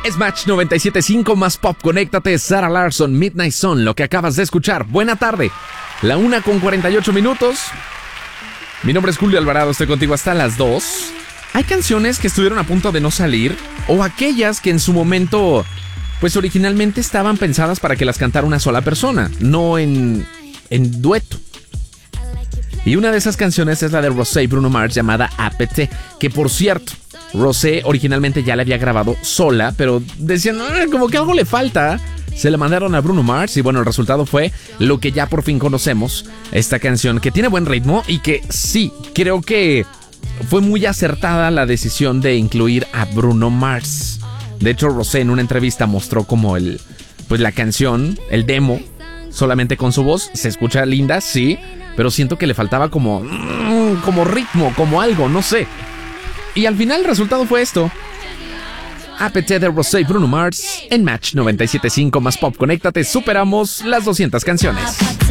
Es Match 97.5 más pop. Conéctate, Sarah Larsson, Midnight Sun, lo que acabas de escuchar. Buena tarde. La 1:48. Mi nombre es Julio Alvarado, estoy contigo hasta las 2. Hay canciones que estuvieron a punto de no salir, o aquellas que en su momento, pues originalmente estaban pensadas para que las cantara una sola persona, no en dueto. Y una de esas canciones es la de Rosé y Bruno Mars llamada APT, que por cierto, Rosé originalmente ya la había grabado sola, pero decían, como que algo le falta. Se la mandaron a Bruno Mars y bueno, el resultado fue lo que ya por fin conocemos. Esta canción que tiene buen ritmo y que sí, creo que fue muy acertada la decisión de incluir a Bruno Mars. De hecho, Rosé en una entrevista mostró como la canción, el demo, solamente con su voz. Se escucha linda, sí, pero siento que le faltaba como ritmo, como algo, no sé. Y al final el resultado fue esto. APT de Rosé y Bruno Mars en Match 97.5 más pop. Conéctate, superamos las 200 canciones.